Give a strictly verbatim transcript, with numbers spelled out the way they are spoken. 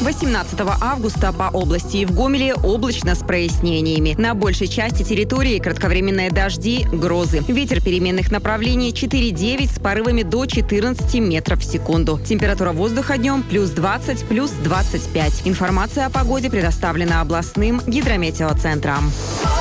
восемнадцатого августа по области и в Гомеле облачно с прояснениями. На большей части территории кратковременные дожди, грозы. Ветер переменных направлений четыре-девять с порывами до четырнадцати метров в секунду. Температура воздуха днем плюс двадцать, плюс двадцать пять. Информация о погоде предоставлена областным гидрометеоцентром.